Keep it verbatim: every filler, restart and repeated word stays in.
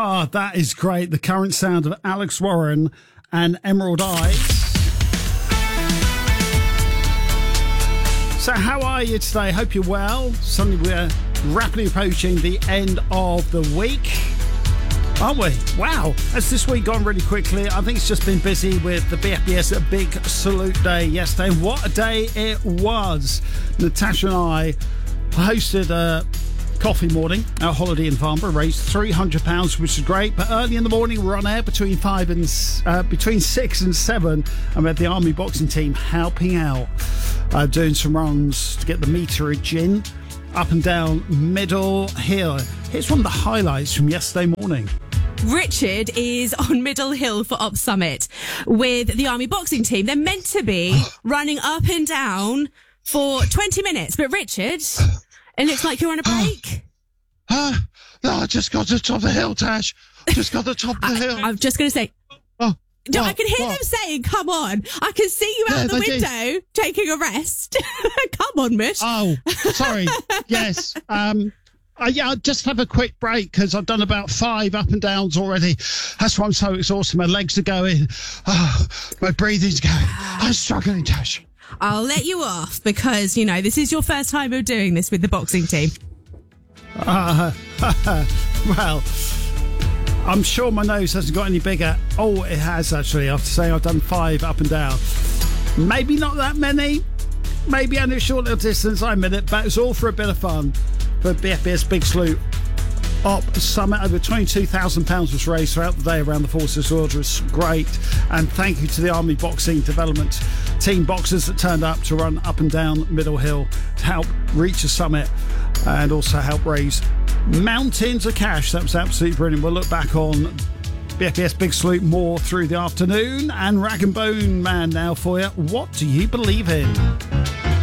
Ah, that is great. The current sound of Alex Warren and Emerald Eyes. So how are you today? Hope you're well. Suddenly we're rapidly approaching the end of the week, aren't we? Wow, has this week gone really quickly? I think it's just been busy with the B F B S Big Salute Day yesterday. What a day it was. Natasha and I hosted a coffee morning at Holiday in Farnborough, raised three hundred pounds, which is great. But early in the morning, we're on air between five and uh, between six and seven, and we had the Army boxing team helping out, uh, doing some runs to get the meterage in, up and down Middle Hill. Here's one of the highlights from yesterday morning. Richard is on Middle Hill for Op Summit with the Army boxing team. They're meant to be running up and down for twenty minutes, but Richard, it looks like you're on a break. Uh, no, I just got to the top of the hill, Tash. Just got to the top of the I, hill. I'm just going to say, Oh, no, what, I can hear what? them saying, come on. I can see you out Yeah, the they window taking a rest. Come on, Mish. Oh, sorry. Yes. Um, I, yeah, I'll just have a quick break because I've done about five up and downs already. That's why I'm so exhausted. My legs are going. Oh, my breathing's going. I'm struggling, Tash. I'll let you off because, you know, this is your first time of doing this with the boxing team. Uh, well, I'm sure my nose hasn't got any bigger. Oh, it has actually. I have to say I've done five up and down. Maybe not that many. Maybe only a short little distance. I admit it, but it's all for a bit of fun. For B F B S Big Salute Op Summit, over twenty-two thousand pounds was raised throughout the day around the Forces Order. It's great. And thank you to the Army Boxing Development team boxers that turned up to run up and down Middle Hill to help reach the summit and also help raise mountains of cash. That was absolutely brilliant. We'll look back on B F B S Big Salute more through the afternoon. And Rag and Bone Man now for you. What do you believe in?